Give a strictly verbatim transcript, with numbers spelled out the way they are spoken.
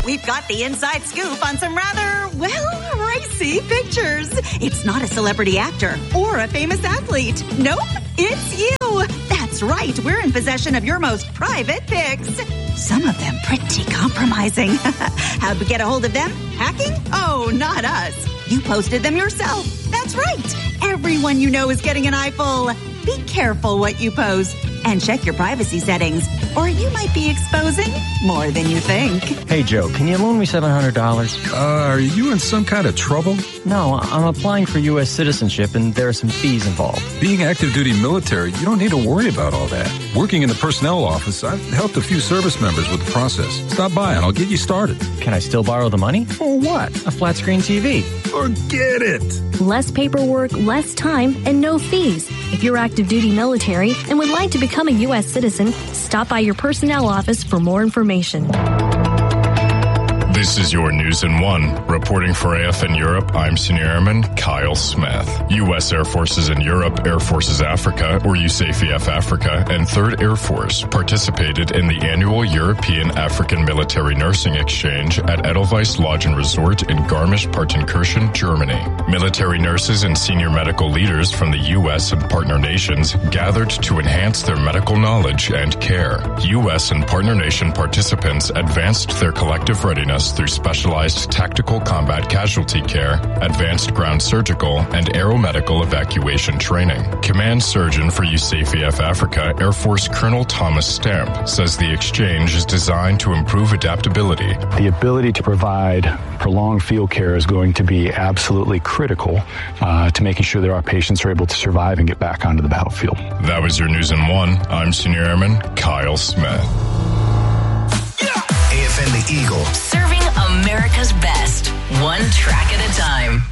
we've got the inside scoop on some rather, well, racy pictures. It's not a celebrity actor or a famous athlete. Nope, it's you. That's right, we're in possession of your most private pics. Some of them pretty compromising. How'd we get a hold of them? Hacking? Oh, not us. You posted them yourself. That's right. Everyone you know is getting an eyeful. Be careful what you post and check your privacy settings, or you might be exposing more than you think. Hey, Joe, can you loan me seven hundred dollars? Uh, are you in some kind of trouble? No, I'm applying for U S citizenship, and there are some fees involved. Being active duty military, you don't need to worry about all that. Working in the personnel office, I've helped a few service members with the process. Stop by and I'll get you started. Can I still borrow the money? For what? A flat screen T V. Forget it. Less paperwork, less time, and no fees. If you're active duty military and would like to become a U S citizen, stop by your personnel office for more information. This is your News in One. Reporting for A F N Europe, I'm Senior Airman Kyle Smith. U S Air Forces in Europe, Air Forces Africa, or U S A F E F Africa, and third Air Force participated in the annual European African Military Nursing Exchange at Edelweiss Lodge and Resort in Garmisch-Partenkirchen, Germany. Military nurses and senior medical leaders from the U S and partner nations gathered to enhance their medical knowledge and care. U S and partner nation participants advanced their collective readiness through specialized tactical combat casualty care, advanced ground surgical, and aeromedical evacuation training. Command Surgeon for U S A F E F Africa, Air Force Colonel Thomas Stamp, says the exchange is designed to improve adaptability. The ability to provide prolonged field care is going to be absolutely critical uh, to making sure that our patients are able to survive and get back onto the battlefield. That was your News in One. I'm Senior Airman Kyle Smith. A F N The Eagle. Serving America's best, one track at a time.